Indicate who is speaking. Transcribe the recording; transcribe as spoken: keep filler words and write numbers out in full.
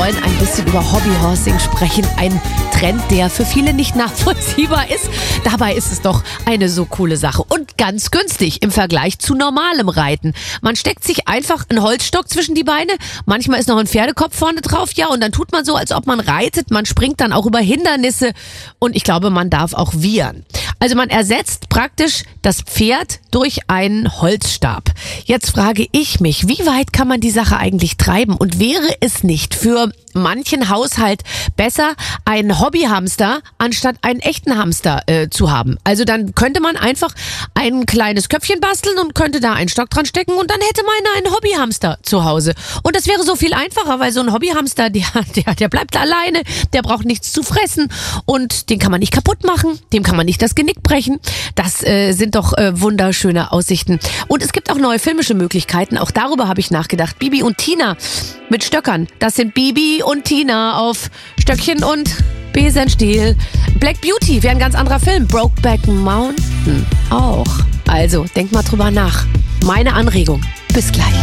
Speaker 1: wollen ein bisschen über Hobbyhorsing sprechen. Ein Trend, der für viele nicht nachvollziehbar ist. Dabei ist es doch eine so coole Sache und ganz günstig im Vergleich zu normalem Reiten. Man steckt sich einfach einen Holzstock zwischen die Beine. Manchmal ist noch ein Pferdekopf vorne drauf. Ja, und dann tut man so, als ob man reitet. Man springt dann auch über Hindernisse und ich glaube, man darf auch wiehern. Also man ersetzt praktisch das Pferd durch einen Holzstab. Jetzt frage ich mich, wie weit kann man die Sache eigentlich treiben? Und wäre es nicht für manchen Haushalt besser, einen Hobbyhamster anstatt einen echten Hamster äh, zu haben? Also dann könnte man einfach ein kleines Köpfchen basteln und könnte da einen Stock dran stecken und dann hätte man einen Hobbyhamster zu Hause. Und das wäre so viel einfacher, weil so ein Hobbyhamster, der, der, der bleibt alleine, der braucht nichts zu fressen und den kann man nicht kaputt machen, dem kann man nicht das Genick brechen. Das äh, sind doch äh, wunderschöne Aussichten. Und es gibt auch neue filmische Möglichkeiten, auch darüber habe ich nachgedacht. Bibi und Tina mit Stöckern, das sind Bibi und Tina auf Stöckchen und Besenstiel. Black Beauty wäre ein ganz anderer Film. Brokeback Mountain auch. Also, denkt mal drüber nach. Meine Anregung. Bis gleich.